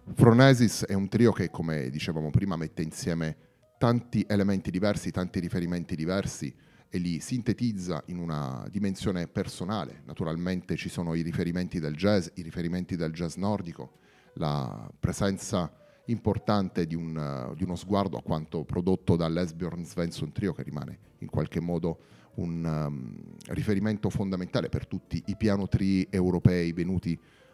Phronesis è un trio che, come dicevamo prima, mette insieme tanti elementi diversi, tanti riferimenti diversi e li sintetizza in una dimensione personale. Naturalmente ci sono i riferimenti del jazz nordico, la presenza importante di uno sguardo a quanto prodotto dall'Esbjörn Svensson Trio, che rimane in qualche modo un riferimento fondamentale per tutti i piano tri europei venuti